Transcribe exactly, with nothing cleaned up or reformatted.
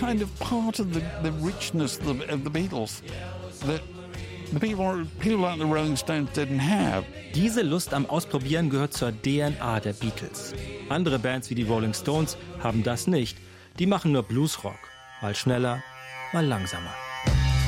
kind of part of the, the richness of the, of the Beatles that the people, people like the Rolling Stones didn't have. Diese Lust am Ausprobieren gehört zur D N A der Beatles. Andere Bands wie die Rolling Stones haben das nicht. Die machen nur Bluesrock. Mal schneller, mal langsamer.